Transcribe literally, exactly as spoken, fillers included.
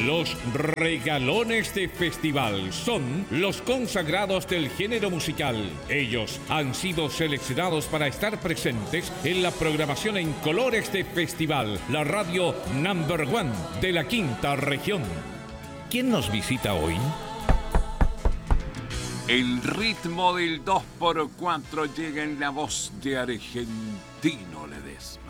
Los regalones de festival son los consagrados del género musical. Ellos han sido seleccionados para estar presentes en la programación en colores de festival, la radio number one de la quinta región. ¿Quién nos visita hoy? El ritmo del dos por cuatro llega en la voz de Argentino Ledesma.